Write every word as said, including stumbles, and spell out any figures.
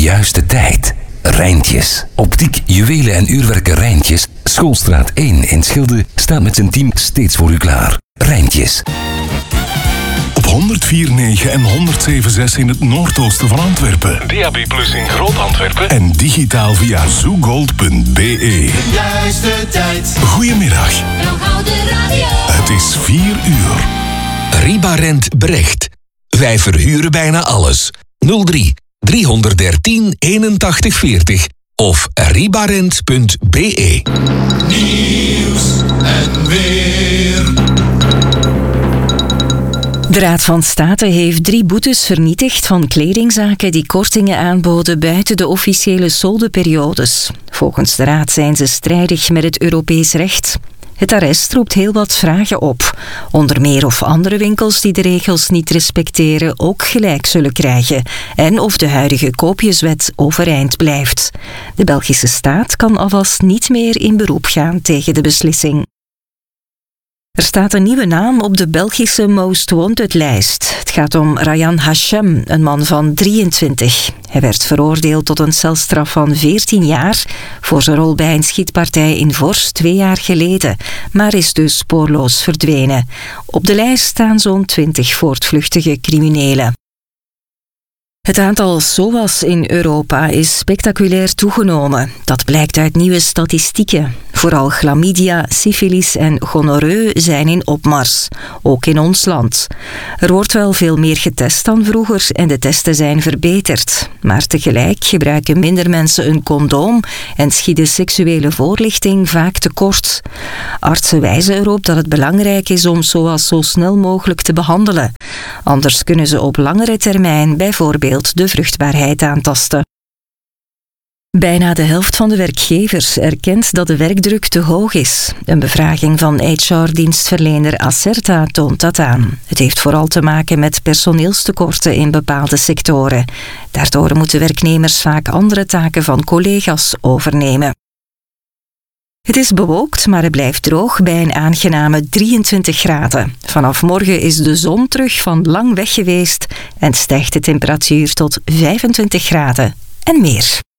juiste tijd. Rijntjes. Optiek, juwelen en uurwerken Rijntjes. Schoolstraat één in Schilde staat met zijn team steeds voor u klaar. Rijntjes. Op honderdvier komma negen en honderdzeven komma zes in het noordoosten van Antwerpen. D A B plus in Groot-Antwerpen. En digitaal via zoogold punt b e. Juiste tijd. Goedemiddag. Het is vier uur. Ribarent Brecht. Wij verhuren bijna alles. nul drie driehonderddertien eenentachtig veertig of ribarent punt b e. Nieuws en weer. De Raad van State heeft drie boetes vernietigd van kledingzaken die kortingen aanboden buiten de officiële soldeperiodes. Volgens de Raad zijn ze strijdig met het Europees recht. Het arrest roept heel wat vragen op. Onder meer of andere winkels die de regels niet respecteren ook gelijk zullen krijgen. En of de huidige koopjeswet overeind blijft. De Belgische staat kan alvast niet meer in beroep gaan tegen de beslissing. Er staat een nieuwe naam op de Belgische Most Wanted-lijst. Het gaat om Rayan Hashem, een man van drieëntwintig. Hij werd veroordeeld tot een celstraf van veertien jaar voor zijn rol bij een schietpartij in Vorst twee jaar geleden, maar is dus spoorloos verdwenen. Op de lijst staan zo'n twintig voortvluchtige criminelen. Het aantal S O A's in Europa is spectaculair toegenomen. Dat blijkt uit nieuwe statistieken. Vooral chlamydia, syfilis en gonorreu zijn in opmars, ook in ons land. Er wordt wel veel meer getest dan vroeger en de testen zijn verbeterd. Maar tegelijk gebruiken minder mensen een condoom en schiet de seksuele voorlichting vaak tekort. Artsen wijzen erop dat het belangrijk is om S O A's zo snel mogelijk te behandelen. Anders kunnen ze op langere termijn bijvoorbeeld de vruchtbaarheid aantasten. Bijna de helft van de werkgevers erkent dat de werkdruk te hoog is. Een bevraging van H R-dienstverlener Acerta toont dat aan. Het heeft vooral te maken met personeelstekorten in bepaalde sectoren. Daardoor moeten werknemers vaak andere taken van collega's overnemen. Het is bewolkt, maar het blijft droog bij een aangename drieëntwintig graden. Vanaf morgen is de zon terug van lang weg geweest en stijgt de temperatuur tot vijfentwintig graden en meer.